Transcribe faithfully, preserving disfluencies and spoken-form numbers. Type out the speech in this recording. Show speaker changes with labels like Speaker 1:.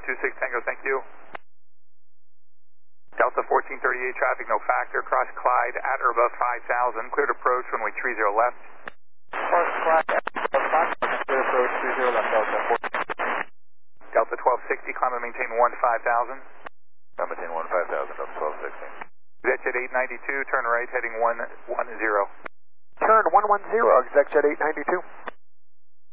Speaker 1: two six Tango, thank you. Delta fourteen thirty-eight traffic, no factor, cross Clyde at or above five thousand, cleared approach, runway three zero left.
Speaker 2: Cross Clyde at or above five thousand, cleared approach, three zero left, Delta fourteen.
Speaker 1: Delta twelve sixty, climb and maintain one five thousand.
Speaker 2: Climb and maintain one five thousand, Delta twelve sixty.
Speaker 1: ExecJet eight ninety-two, turn right, heading one one zero.
Speaker 2: Turn one one zero, ExecJet eight ninety-two.